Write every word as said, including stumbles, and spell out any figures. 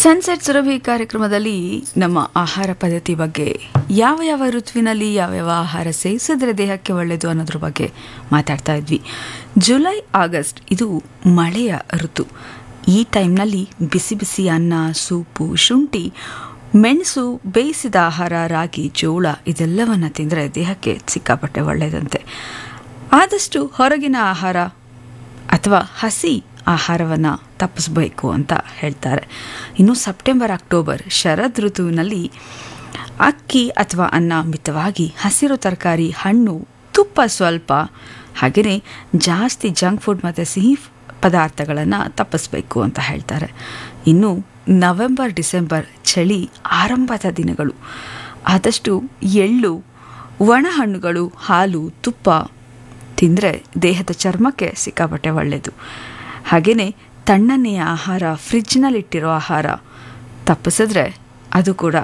Sunset Surabhi ಕಾರ್ಯಕ್ರಮದಲ್ಲಿ ನಮ್ಮ ಆಹಾರ ಪದ್ಧತಿ ಬಗ್ಗೆ ಯಾವ ಯಾವ ಋತುವಿನಲ್ಲಿ ಯಾವ್ಯಾವ ಆಹಾರ ಸೇವಿಸಿದ್ರೆ ದೇಹಕ್ಕೆ ಒಳ್ಳೆಯದು ಅನ್ನೋದ್ರ ಬಗ್ಗೆ ಮಾತಾಡ್ತಾ ಇದ್ವಿ. ಜುಲೈ ಆಗಸ್ಟ್ ಇದು ಮಳೆಯ ಋತು. ಈ ಟೈಮ್ನಲ್ಲಿ ಬಿಸಿ ಬಿಸಿ ಅನ್ನ, ಸೂಪು, ಶುಂಠಿ, ಮೆಣಸು, ಬೇಯಿಸಿದ ಆಹಾರ, ರಾಗಿ, ಜೋಳ ಇದೆಲ್ಲವನ್ನು ತಿಂದರೆ ದೇಹಕ್ಕೆ ಸಿಕ್ಕಾಪಟ್ಟೆ ಒಳ್ಳೆಯದಂತೆ. ಆದಷ್ಟು ಹೊರಗಿನ ಆಹಾರ ಅಥವಾ ಹಸಿ ಆಹಾರವನ್ನು ತಪ್ಪಿಸಬೇಕು ಅಂತ ಹೇಳ್ತಾರೆ. ಇನ್ನು ಸೆಪ್ಟೆಂಬರ್ ಅಕ್ಟೋಬರ್ ಶರದ್ ಋತುವಿನಲ್ಲಿ ಅಕ್ಕಿ ಅಥವಾ ಅನ್ನ ಮಿತವಾಗಿ, ಹಸಿರು ತರಕಾರಿ, ಹಣ್ಣು, ತುಪ್ಪ ಸ್ವಲ್ಪ, ಹಾಗೆಯೇ ಜಾಸ್ತಿ ಜಂಕ್ ಫುಡ್ ಮತ್ತು ಸಿಹಿ ಪದಾರ್ಥಗಳನ್ನು ತಪ್ಪಿಸಬೇಕು ಅಂತ ಹೇಳ್ತಾರೆ. ಇನ್ನು ನವೆಂಬರ್ ಡಿಸೆಂಬರ್ ಚಳಿ ಆರಂಭದ ದಿನಗಳು. ಆದಷ್ಟು ಎಳ್ಳು, ಒಣ ಹಣ್ಣುಗಳು, ಹಾಲು, ತುಪ್ಪ ತಿಂದರೆ ದೇಹದ ಚರ್ಮಕ್ಕೆ ಸಿಕ್ಕಾಪಟ್ಟೆ ಒಳ್ಳೆಯದು. ಹಾಗೆಯೇ ತಣ್ಣನೆಯ ಆಹಾರ, ಫ್ರಿಜ್ನಲ್ಲಿಟ್ಟಿರೋ ಆಹಾರ ತಪ್ಪಿಸಿದ್ರೆ ಅದು ಕೂಡ